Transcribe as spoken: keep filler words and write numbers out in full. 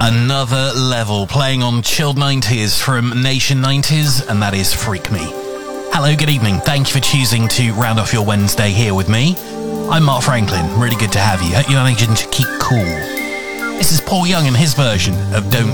Another level, playing on Chilled nineties from Nation nineties, and that is Freak Me. Hello, good evening. Thank you for choosing to round off your Wednesday here with me. I'm Mark Franklin. Really good to have you. Hope you're managing to keep cool. This is Paul Young and his version of Don't